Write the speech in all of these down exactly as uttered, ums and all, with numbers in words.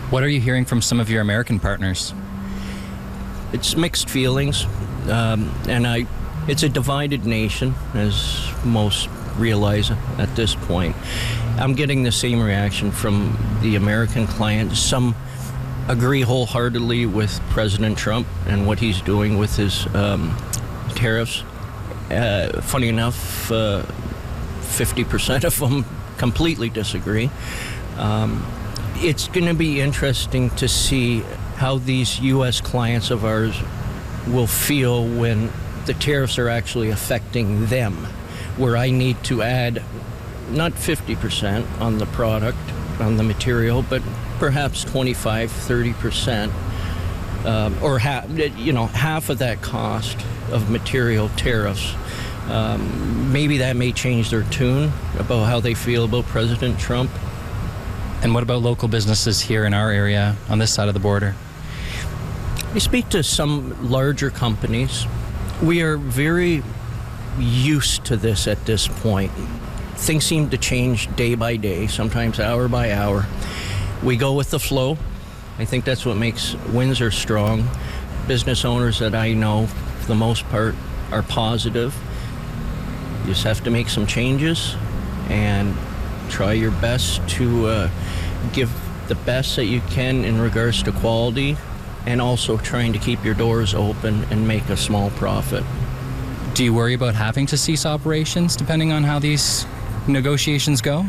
What are you hearing from some of your American partners? It's mixed feelings, um, and I. It's a divided nation, as most realize at this point. I'm getting the same reaction from the American clients. Some agree wholeheartedly with President Trump and what he's doing with his um, tariffs. Uh, funny enough, uh, fifty percent of them completely disagree. Um, it's going to be interesting to see how these U S clients of ours will feel when the tariffs are actually affecting them, where I need to add not fifty percent on the product, on the material, but perhaps twenty-five, thirty percent, um, or half, you know, half of that cost of material tariffs. Um, maybe that may change their tune about how they feel about President Trump. And what about local businesses here in our area on this side of the border? I speak to some larger companies. We are very used to this at this point. Things seem to change day by day, sometimes hour by hour. We go with the flow. I think that's what makes Windsor strong. Business owners that I know, for the most part, are positive. You just have to make some changes and try your best to uh, give the best that you can in regards to quality, and also trying to keep your doors open and make a small profit. Do you worry about having to cease operations depending on how these negotiations go?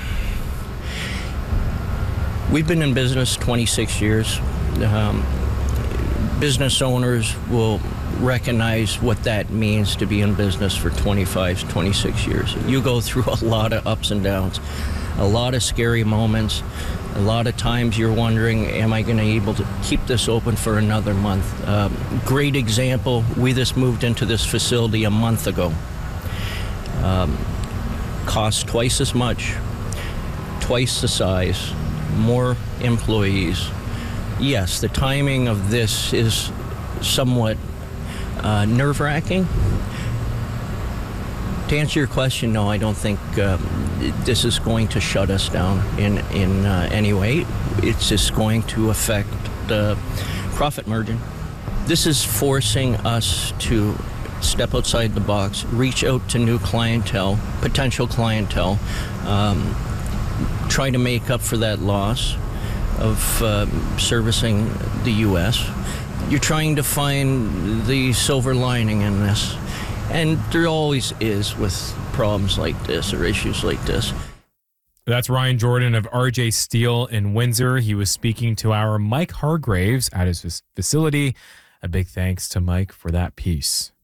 We've been in business twenty-six years. Um, business owners will recognize what that means to be in business for twenty-five, twenty-six years. You go through a lot of ups and downs, a lot of scary moments. A lot of times you're wondering, am I going to be able to keep this open for another month? Um, great example, we just moved into this facility a month ago. Um, cost twice as much, twice the size, more employees. Yes, the timing of this is somewhat uh, nerve-wracking. To answer your question, no, I don't think um, this is going to shut us down in, in uh, any way. It's just going to affect the profit margin. This is forcing us to step outside the box, reach out to new clientele, potential clientele, um, try to make up for that loss of uh, servicing the U S. You're trying to find the silver lining in this. And there always is with problems like this or issues like this. That's Ryan Jordan of R J Steel in Windsor. He was speaking to our Mike Hargraves at his facility. A big thanks to Mike for that piece.